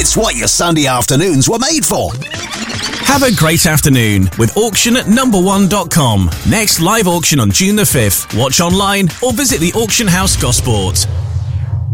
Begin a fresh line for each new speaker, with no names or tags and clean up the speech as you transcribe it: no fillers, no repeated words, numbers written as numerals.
It's what your Sunday afternoons were made for.
Have a great afternoon with auction at number1.com. Next live auction on June the 5th. Watch online or visit the auction house Gosport.